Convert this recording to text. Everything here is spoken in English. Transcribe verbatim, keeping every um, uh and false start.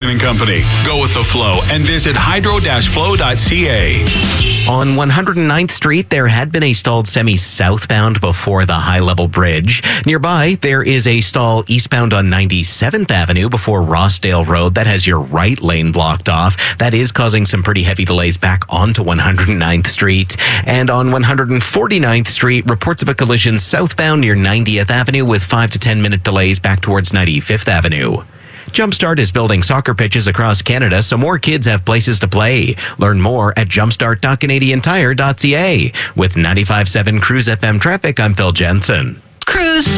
Trucking and Company. Go with the flow and visit hydro dash flow dot c a. On one hundred ninth Street, there had been a stalled semi southbound before the high-level bridge. Nearby, there is a stall eastbound on ninety-seventh Avenue before Rossdale Road that has your right lane blocked off. That is causing some pretty heavy delays back onto one hundred ninth Street. And on one hundred forty-ninth Street, reports of a collision southbound near ninetieth Avenue with five to ten minute delays back towards ninety-fifth Avenue. Jumpstart is building soccer pitches across Canada so more kids have places to play. Learn more at jumpstart dot canadian tire dot c a. With ninety-five point seven Cruise F M traffic, I'm Phil Jensen. Cruise.